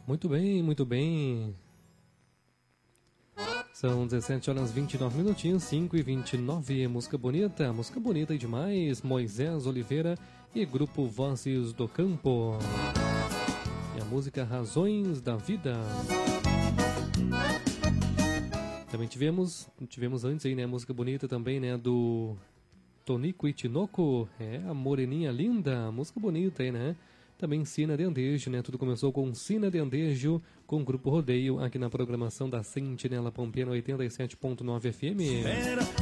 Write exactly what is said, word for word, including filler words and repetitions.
Muito bem, muito bem. São dezessete horas e vinte e nove minutinhos, cinco e vinte e nove. Música bonita, música bonita e demais. Moisés Oliveira e Grupo Vozes do Campo. E a música Razões da Vida. Também tivemos, tivemos antes aí, né, música bonita também, né, do Tonico e Tinoco. É, a Moreninha Linda, música bonita aí, né? Também Sina de Andejo, né? Tudo começou com Sina de Andejo, com o Grupo Rodeio, aqui na programação da Sentinela Pampiana oitenta e sete ponto nove F M.